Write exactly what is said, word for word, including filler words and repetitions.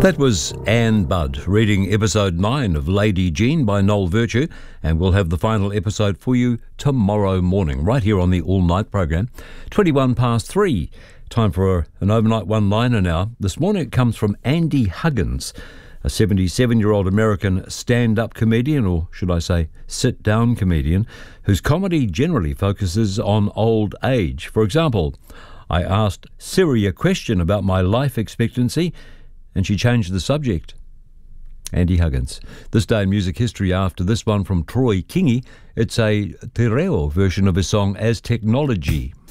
That was Anne Budd reading episode nine of Lady Jean by Noel Virtue, and we'll have the final episode for you tomorrow morning, right here on the All Night program. twenty-one past three. Time for an overnight one-liner now. This morning it comes from Andy Huggins, a seventy-seven-year-old American stand-up comedian, or should I say sit-down comedian, whose comedy generally focuses on old age. For example, I asked Siri a question about my life expectancy, and she changed the subject. Andy Huggins. This day in music history, after this one from Troy Kingi, it's a te reo version of his song As Technology.